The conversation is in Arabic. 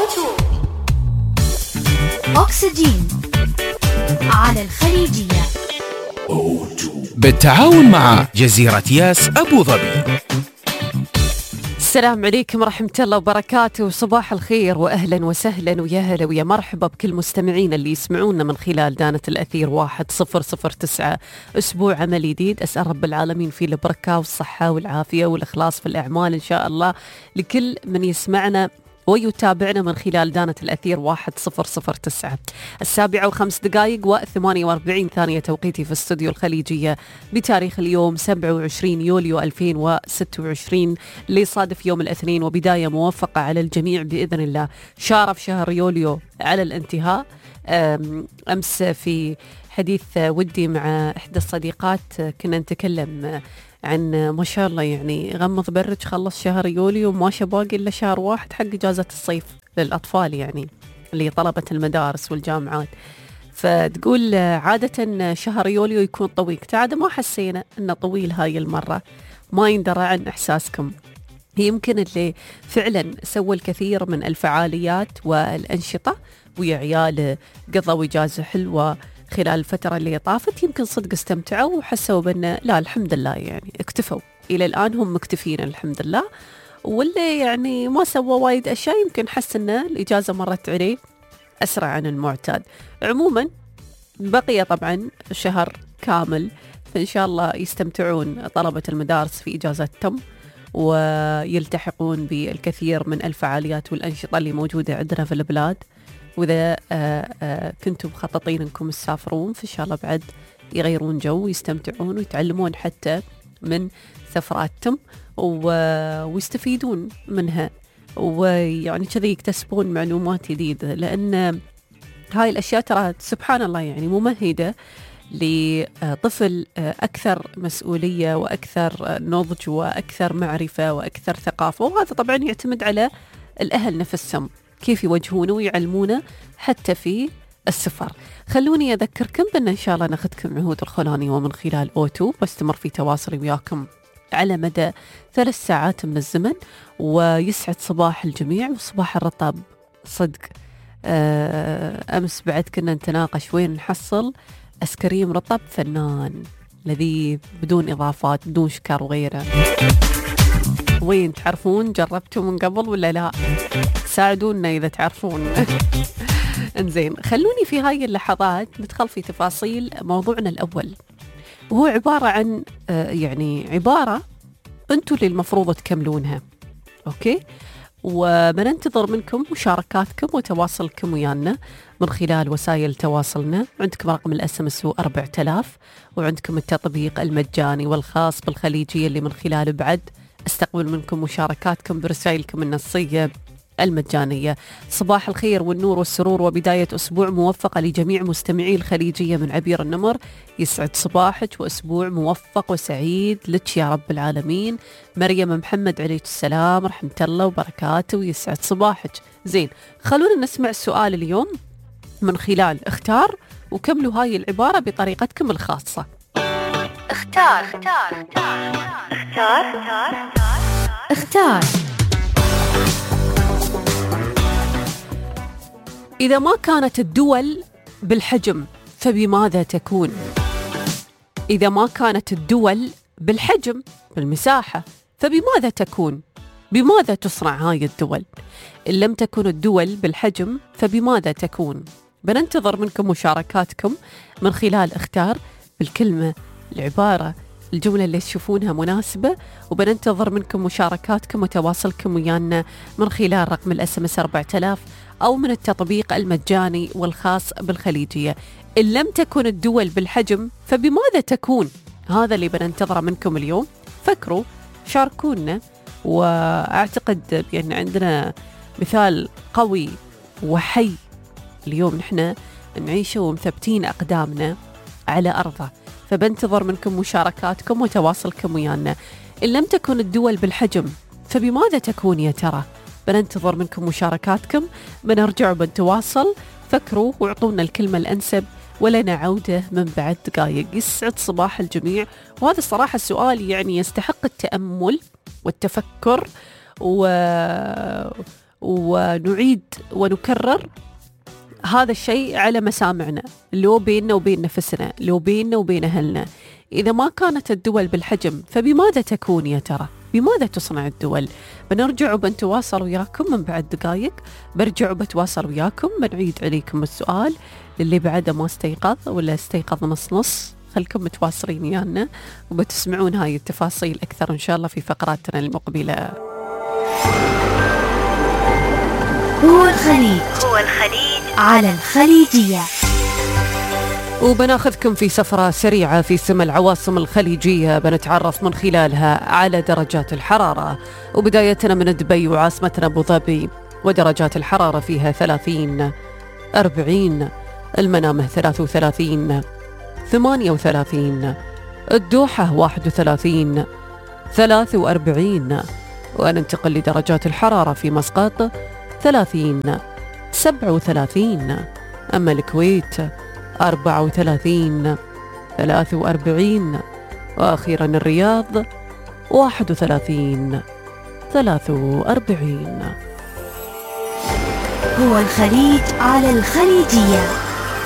أكسجين على الخليجية بالتعاون مع جزيرة ياس أبو ظبي. السلام عليكم ورحمة الله وبركاته، صباح الخير وأهلا وسهلا ويا هلا ويا مرحبا بكل مستمعين اللي يسمعونا من خلال دانة الأثير 1009. أسبوع عمل جديد، أسأل رب العالمين فيه البركة والصحة والعافية والإخلاص في الأعمال إن شاء الله لكل من يسمعنا ويتابعنا من خلال دانة الأثير 1009. 7:05 و48 ثانية توقيتي في استوديو الخليجية بتاريخ اليوم 27 يوليو 2026 اللي صادف يوم الاثنين، وبداية موفقة على الجميع بإذن الله. شارف شهر يوليو على الانتهاء. أمس في حديث ودي مع إحدى الصديقات كنا نتكلم عن ما شاء الله يعني غمض برج خلص شهر يوليو وما باقي إلا شهر واحد حق إجازة الصيف للأطفال، يعني اللي طلبة المدارس والجامعات. فتقول عادة شهر يوليو يكون طويل، عادة ما حسينا إنه طويل هاي المرة، ما يندرى عن إحساسكم. يمكن اللي فعلا سوى الكثير من الفعاليات والأنشطة ويا عياله قضوا إجازة حلوة خلال الفترة اللي طافت، يمكن صدق استمتعوا وحسوا بأن لا الحمد لله يعني اكتفوا، إلى الآن هم مكتفين الحمد لله. واللي يعني ما سوى وايد أشياء يمكن حس أن الإجازة مرت عليه أسرع عن المعتاد. عموما بقي طبعا شهر كامل، فإن شاء الله يستمتعون طلبة المدارس في إجازتهم ويلتحقون بالكثير من الفعاليات والأنشطة اللي موجودة عندنا في البلاد. وإذا كنتم مخططين أنكم تسافرون فإن شاء الله بعد يغيرون جو ويستمتعون ويتعلمون حتى من سفراتهم ويستفيدون منها، ويعني كذا يكتسبون معلومات جديدة، لأن هاي الأشياء ترى سبحان الله يعني ممهدة لطفل أكثر مسؤولية وأكثر نضج وأكثر معرفة وأكثر ثقافة. وهذا طبعا يعتمد على الأهل نفسهم كيف يوجهونه ويعلمونه حتى في السفر. خلوني أذكركم بأن إن شاء الله ناخذكم عهود الخلاني ومن خلال أوتو واستمر في تواصلي وياكم على مدى 3 ساعات من الزمن، ويسعد صباح الجميع وصباح الرطب صدق. أمس بعد كنا نتناقش وين نحصل أسكريم رطب فنان لذيذ بدون إضافات بدون شكر وغيره. وين تعرفون؟ جربتوا من قبل ولا لا؟ ساعدونا إذا تعرفون. انزين، خلوني في هاي اللحظات ندخل في تفاصيل موضوعنا الأول، وهو عبارة عن يعني عبارة أنتوا اللي المفروض تكملونها. أوكي؟ وبننتظر منكم مشاركاتكم وتواصلكم ويانا من خلال وسائل تواصلنا. عندكم رقم الSMS 4000، وعندكم التطبيق المجاني والخاص بالخليجية اللي من خلاله بعد استقبل منكم مشاركاتكم برسائلكم النصية المجانية. صباح الخير والنور والسرور وبداية أسبوع موفقة لجميع مستمعي الخليجية من عبير النمر. يسعد صباحك وأسبوع موفق وسعيد لك يا رب العالمين. مريم محمد عليه السلام ورحمة الله وبركاته ويسعد صباحك. زين، خلونا نسمع السؤال اليوم من خلال اختار، وكملوا هاي العبارة بطريقتكم الخاصة. اختار. إذا ما كانت الدول بالحجم فبماذا تكون؟ إذا ما كانت الدول بالحجم بالمساحة فبماذا تكون؟ بماذا تصنع هاي الدول؟ إن لم تكن الدول بالحجم فبماذا تكون؟ بننتظر منكم مشاركاتكم من خلال اختار بالكلمة، العبارة، الجملة اللي تشوفونها مناسبة، وبننتظر منكم مشاركاتكم وتواصلكم ويانا من خلال رقم الSMS 4000 أو من التطبيق المجاني والخاص بالخليجية. إن لم تكن الدول بالحجم فبماذا تكون؟ هذا اللي بننتظره منكم اليوم. فكروا، شاركونا، وأعتقد بأن عندنا مثال قوي وحي اليوم نحن نعيشه ومثبتين أقدامنا على أرضه، فبنتظر منكم مشاركاتكم وتواصلكم ويانا. إن لم تكن الدول بالحجم فبماذا تكون يا ترى؟ بننتظر منكم مشاركاتكم، بنرجع وبنتواصل. فكروا واعطونا الكلمة الأنسب ولنا عودة من بعد دقائق. يسعد صباح الجميع. وهذا الصراحة السؤال يعني يستحق التأمل والتفكر ونعيد ونكرر هذا الشيء على مسامعنا، لو بيننا وبين نفسنا، لو بيننا وبين أهلنا. إذا ما كانت الدول بالحجم فبماذا تكون يا ترى؟ بماذا تصنع الدول؟ بنرجع وبنتواصل وياكم من بعد دقائق، برجع وبتواصل وياكم، بنعيد عليكم السؤال للي بعده ما استيقظ ولا استيقظ نص، خلكم متواصلين ويانا وبتسمعون هاي التفاصيل أكثر إن شاء الله في فقراتنا المقبلة. هو الخليج على الخليجية. وبناخذكم في سفرة سريعة في سما العواصم الخليجية، بنتعرف من خلالها على درجات الحرارة، وبدايتنا من دبي وعاصمتنا أبو ظبي، ودرجات الحرارة فيها 30 40، المنامة 33 38، الدوحة 31 43، وننتقل لدرجات الحرارة في مسقط 30 37، أما الكويت 34 43، وأخيرا الرياض 31 43. هو الخليج على الخليجية.